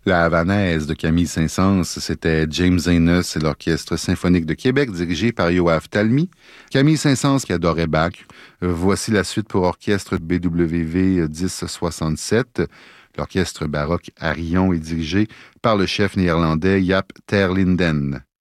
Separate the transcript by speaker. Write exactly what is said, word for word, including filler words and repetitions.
Speaker 1: La Havanaise de Camille Saint-Saëns, c'était James Enos et l'Orchestre symphonique de Québec dirigé par Yoav Talmy. Camille Saint-Saëns qui adorait Bach. Voici la suite pour orchestre B W V dix soixante-sept. L'orchestre baroque Arion est dirigé par le chef néerlandais Jaap ter Linden.